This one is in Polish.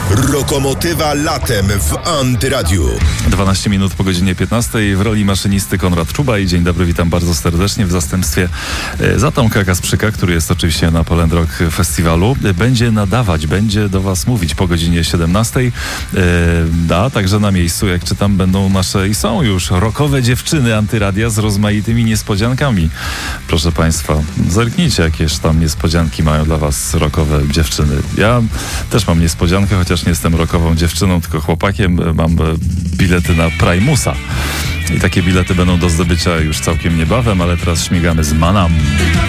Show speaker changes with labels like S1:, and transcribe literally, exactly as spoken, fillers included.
S1: Lokomotywa latem w Antyradiu.
S2: dwanaście minut po godzinie piętnastej. W roli maszynisty Konrad Czuba. I dzień dobry, witam bardzo serdecznie w zastępstwie za Tomka Kasprzyka, który jest oczywiście na Poland Rock Festiwalu. Będzie nadawać, będzie do was mówić po godzinie siedemnastej. A także na miejscu, jak czytam, będą nasze i są już rockowe dziewczyny Antyradia z rozmaitymi niespodziankami. Proszę państwa, zerknijcie, jakież tam niespodzianki mają dla was rockowe dziewczyny. Ja też mam niespodziankę, chociaż nie jestem rockową dziewczyną, tylko chłopakiem. Mam bilety na Primusa. I takie bilety będą do zdobycia już całkiem niebawem, ale teraz śmigamy z Manam.